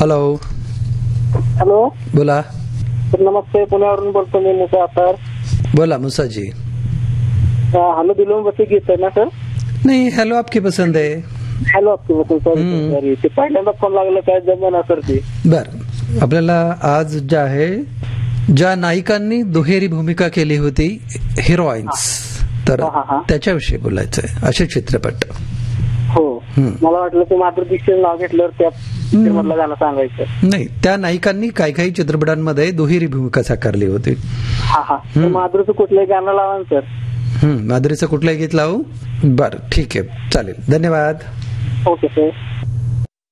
Hello. Hello, बोला. Sir नमस्ते. पुण्यावरून बोलतो मी, मुसा अतार. बोला मुसाजी. हॅलो दिलो बसे गीत आहे ना सर? नाही, हॅलो आपकी पसंद आहे. हॅलो आपकी पसंद. सॉरी ते पहिल्यांदा फोन लागला काय जमना सर ते. बर, आपल्याला आज ज्या आहे ज्या नायिकांनी दुहेरी भूमिका केली होती हिरोईन्स, तर त्याच्याविषयी बोलायचंय. असे चित्रपट. हो, मला वाटलं ते माधुरी नाव घेतल्यावर त्या पिक्चरमधलं गाणं सांगायचं. नाही, त्या नायिकांनी काही काही चित्रपटांमध्ये दुहेरी भूमिका साकारली होती. माधुरीचं कुठलंही गाणं लावा सर. माधुरीचं कुठलंही गीत लावू? बरं, ठीक आहे, चालेल. धन्यवाद. Okay sir.